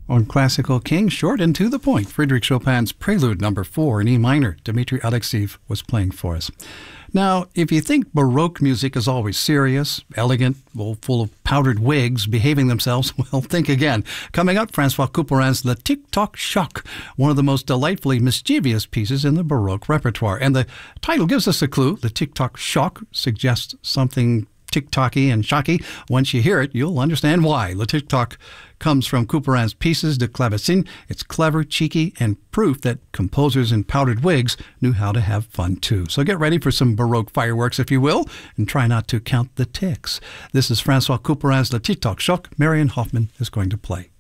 On Classical King, short and to the point, Frédéric Chopin's Prelude No. 4 in E minor, Dmitri Alexeyev was playing for us. Now, if you think Baroque music is always serious, elegant, full of powdered wigs behaving themselves, well, think again. Coming up, Francois Couperin's Le Tic-Toc Choc, one of the most delightfully mischievous pieces in the Baroque repertoire. And the title gives us a clue. The Tic-Toc Choc suggests something tick-tocky and shocky. Once you hear it, you'll understand why. Le Tic-Toc comes from Couperin's Pieces de Clavecin. It's clever, cheeky, and proof that composers in powdered wigs knew how to have fun too. So get ready for some Baroque fireworks, if you will, and try not to count the ticks. This is Francois Couperin's Le Tic-Toc Choc. Marian Hoffman is going to play.